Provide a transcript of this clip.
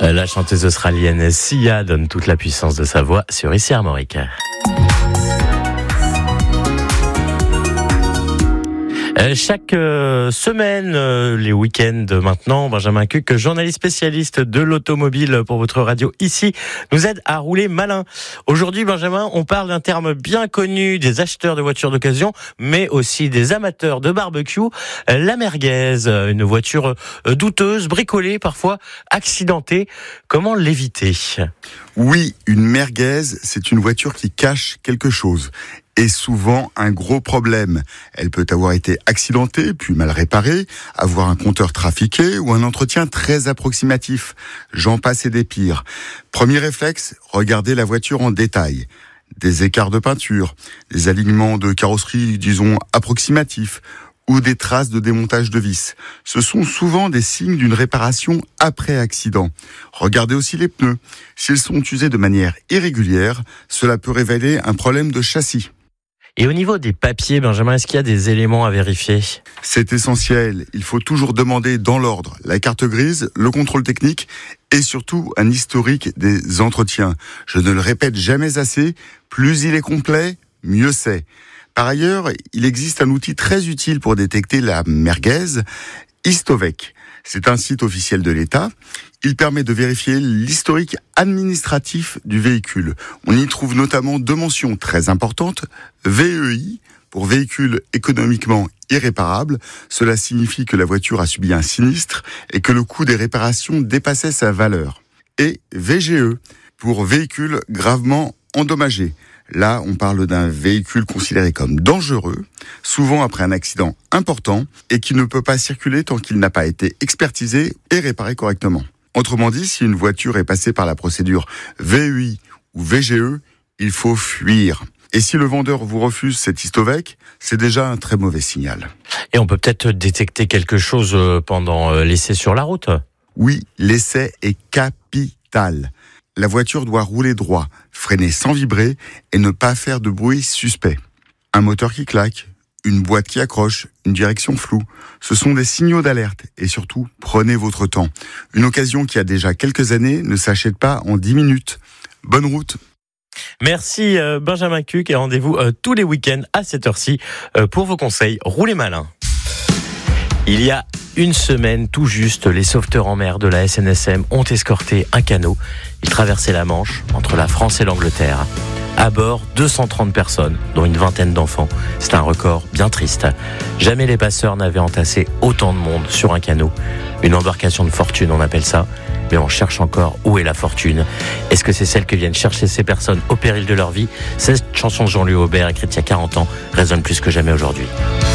La chanteuse australienne Sia donne toute la puissance de sa voix sur ICI Armorique. Chaque semaine, les week-ends maintenant, Benjamin Cuc, journaliste spécialiste de l'automobile pour votre radio ici, nous aide à rouler malin. Aujourd'hui, Benjamin, on parle d'un terme bien connu des acheteurs de voitures d'occasion, mais aussi des amateurs de barbecue, la merguez, une voiture douteuse, bricolée, parfois accidentée. Comment l'éviter ? Oui, une merguez, c'est une voiture qui cache quelque chose. Et souvent un gros problème. Elle peut avoir été accidentée, puis mal réparée, avoir un compteur trafiqué ou un entretien très approximatif. J'en passe et des pires. Premier réflexe, regardez la voiture en détail. Des écarts de peinture, des alignements de carrosserie, disons, approximatifs, ou des traces de démontage de vis. Ce sont souvent des signes d'une réparation après accident. Regardez aussi les pneus. S'ils sont usés de manière irrégulière, cela peut révéler un problème de châssis. Et au niveau des papiers, Benjamin, est-ce qu'il y a des éléments à vérifier ? C'est essentiel. Il faut toujours demander dans l'ordre la carte grise, le contrôle technique et surtout un historique des entretiens. Je ne le répète jamais assez, plus il est complet, mieux c'est. Par ailleurs, il existe un outil très utile pour détecter la merguez, Histovec. C'est un site officiel de l'État. Il permet de vérifier l'historique administratif du véhicule. On y trouve notamment deux mentions très importantes. VEI, pour véhicule économiquement irréparable. Cela signifie que la voiture a subi un sinistre et que le coût des réparations dépassait sa valeur. Et VGE, pour véhicule gravement endommagé. Là, on parle d'un véhicule considéré comme dangereux, souvent après un accident important, et qui ne peut pas circuler tant qu'il n'a pas été expertisé et réparé correctement. Autrement dit, si une voiture est passée par la procédure VEI ou VGE, il faut fuir. Et si le vendeur vous refuse cet Histovec, c'est déjà un très mauvais signal. Et on peut peut-être détecter quelque chose pendant l'essai sur la route ? Oui, l'essai est capital. La voiture doit rouler droit, freiner sans vibrer et ne pas faire de bruit suspect. Un moteur qui claque, une boîte qui accroche, une direction floue, ce sont des signaux d'alerte et surtout, prenez votre temps. Une occasion qui a déjà quelques années ne s'achète pas en 10 minutes. Bonne route. Merci Benjamin Cuc et rendez-vous tous les week-ends à cette heure-ci pour vos conseils. Roulez malin. Il y a une semaine, tout juste, les sauveteurs en mer de la SNSM ont escorté un canot. Ils traversaient la Manche entre la France et l'Angleterre. À bord, 230 personnes, dont une vingtaine d'enfants. C'est un record bien triste. Jamais les passeurs n'avaient entassé autant de monde sur un canot. Une embarcation de fortune, on appelle ça. Mais on cherche encore où est la fortune. Est-ce que c'est celle que viennent chercher ces personnes au péril de leur vie ? Cette chanson de Jean-Louis Aubert, écrite il y a 40 ans, résonne plus que jamais aujourd'hui.